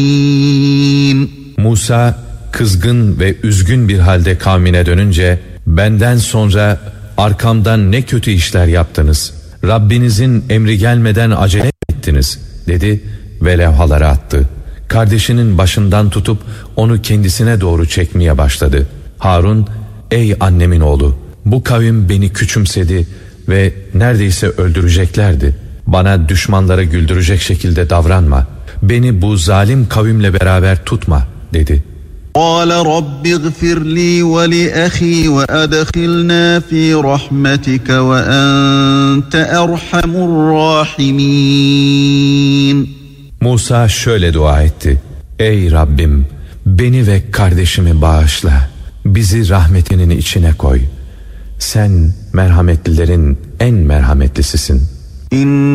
Musa kızgın ve üzgün bir halde kavmine dönünce, benden sonra arkamdan ne kötü işler yaptınız, Rabbinizin emri gelmeden acele ettiniz dedi ve levhaları attı. Kardeşinin başından tutup onu kendisine doğru çekmeye başladı. Harun, ey annemin oğlu, bu kavim beni küçümsedi ve neredeyse öldüreceklerdi. Bana düşmanlara güldürecek şekilde davranma, beni bu zalim kavimle beraber tutma dedi. قَالَ رَبِّ اغْفِرْ لِي وَلِأَخِي وَأَدْخِلْنَا فِي رَحْمَتِكَ وَأَنْتَ أَرْحَمُ الرَّاحِمِينَ. Musa şöyle dua etti: ey Rabbim, beni ve kardeşimi bağışla, bizi rahmetinin içine koy. Sen merhametlilerin en merhametlisisin.